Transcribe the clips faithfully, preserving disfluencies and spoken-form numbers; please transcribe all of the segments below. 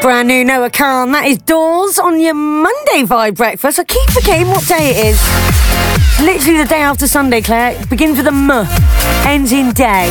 Brand new Noah Khan. That is Doors on your Monday Vibe breakfast. I keep forgetting what day it is. It's literally the day after Sunday, Claire. It begins with a M, ends in day.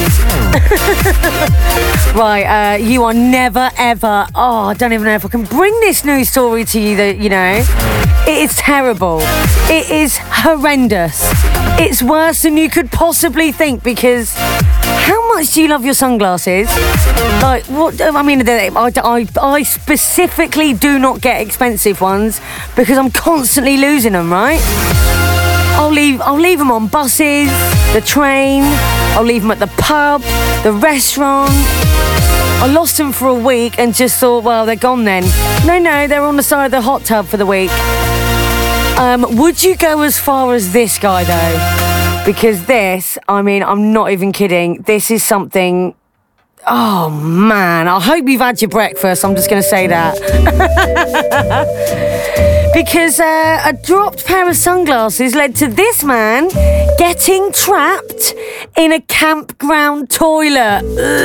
Right, uh, you are never ever. Oh, I don't even know if I can bring this news story to you. That you know, it is terrible. It is horrendous. It's worse than you could possibly think because. How much do you love your sunglasses? Like, what? I mean, I, I, I specifically do not get expensive ones because I'm constantly losing them, right? I'll leave, I'll leave them on buses, the train, I'll leave them at the pub, the restaurant. I lost them for a week and just thought, well, they're gone then. No, no, they're on the side of the hot tub for the week. Um, would you go as far as this guy, though? Because this, I mean, I'm not even kidding. This is something... Oh, man. I hope you've had your breakfast. I'm just going to say that. Because uh, a dropped pair of sunglasses led to this man getting trapped in a campground toilet.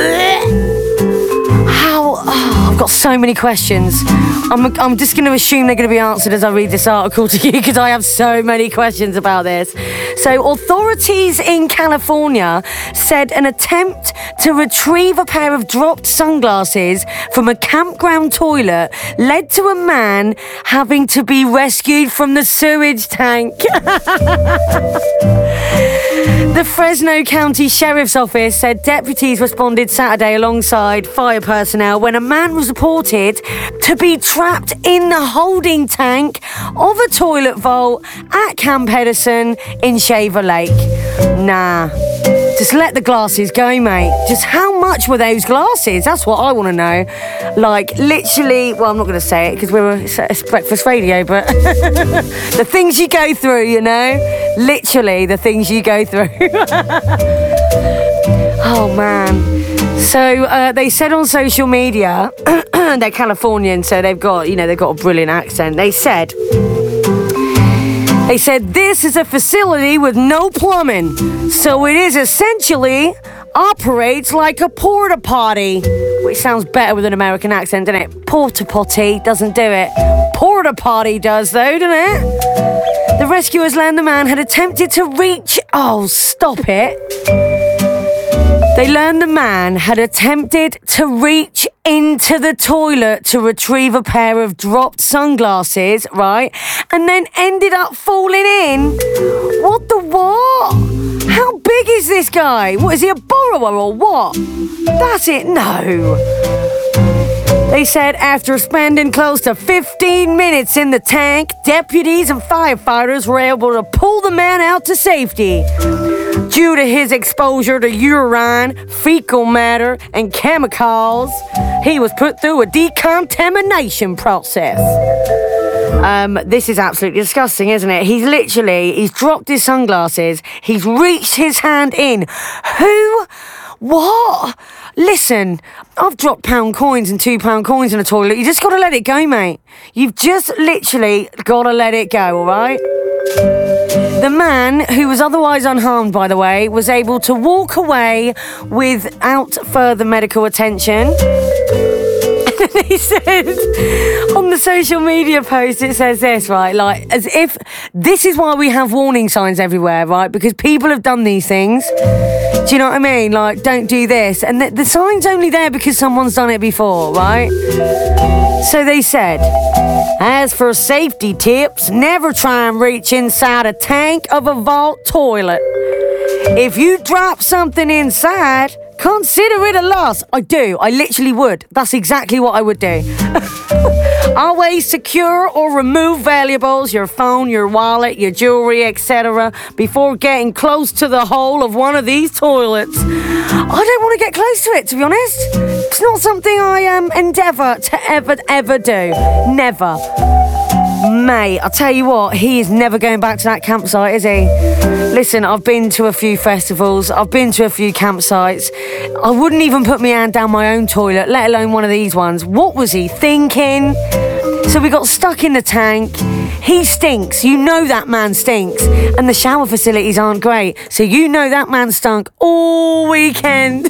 How? Oh, I've got so many questions. I'm, I'm just going to assume they're going to be answered as I read this article to you because I have so many questions about this. So, authorities in California said an attempt to retrieve a pair of dropped sunglasses from a campground toilet led to a man having to be rescued from the sewage tank. The Fresno County Sheriff's Office said deputies responded Saturday alongside fire personnel when a man was reported to be trapped in the holding tank of a toilet vault at Camp Hedison in Shaver Lake. Nah. Just let the glasses go, mate. Just how much were those glasses? That's what I want to know. Like, literally, well, I'm not going to say it because we're it's breakfast radio, but the things you go through, you know? Literally, the things you go through. Oh, man. So, uh, they said on social media, they're Californian, so they've got, you know, they've got a brilliant accent. They said... They said this is a facility with no plumbing, so it is essentially operates like a porta potty, which sounds better with an American accent, doesn't it? Porta potty doesn't do it. Porta potty does, though, doesn't it? The rescuers learned the man had attempted to reach. Oh, stop it. They learned the man had attempted to reach into the toilet to retrieve a pair of dropped sunglasses, right? And then ended up falling in. What the what? How big is this guy? What, is he a borrower or what? That's it, no. They said after spending close to fifteen minutes in the tank, deputies and firefighters were able to pull the man out to safety. Due to his exposure to urine, fecal matter, and chemicals, he was put through a decontamination process. Um, this is absolutely disgusting, isn't it? He's literally, he's dropped his sunglasses, he's reached his hand in. Who? What? Listen, I've dropped pound coins and two pound coins in a toilet. You just got to let it go, mate. You've just literally got to let it go, all right? The man, who was otherwise unharmed, by the way, was able to walk away without further medical attention. He said on the social media post, it says this, right? Like, as if this is why we have warning signs everywhere, right? Because people have done these things. Do you know what I mean? Like, don't do this. And the, the sign's only there because someone's done it before, right? So they said, as for safety tips, never try and reach inside a tank of a vault toilet. If you drop something inside, consider it a loss. I do. I literally would. That's exactly what I would do. Always secure or remove valuables, your phone, your wallet, your jewelry, et cetera, before getting close to the hole of one of these toilets. I don't want to get close to it, to be honest. It's not something I um, endeavour to ever, ever do. Never. Mate, I'll tell you what, he is never going back to that campsite, is he? Listen, I've been to a few festivals, I've been to a few campsites. I wouldn't even put my hand down my own toilet, let alone one of these ones. What was he thinking? So we got stuck in the tank. He stinks. You know that man stinks. And the shower facilities aren't great. So you know that man stunk all weekend.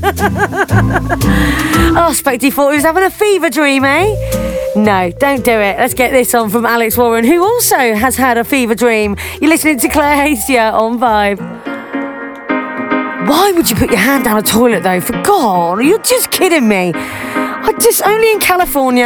Oh, Specty thought he was having a fever dream, eh? No, don't do it. Let's get this on from Alex Warren, who also has had a fever dream. You're listening to Claire Hastier on Vibe. Why would you put your hand down a toilet, though? For God, you're just kidding me. I just, only in California.